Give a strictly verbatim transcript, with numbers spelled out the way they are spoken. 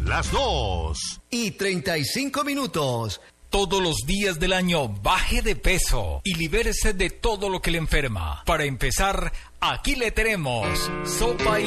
las dos y treinta y cinco minutos. Todos los días del año baje de peso y libérese de todo lo que le enferma. Para empezar, aquí le tenemos sopa y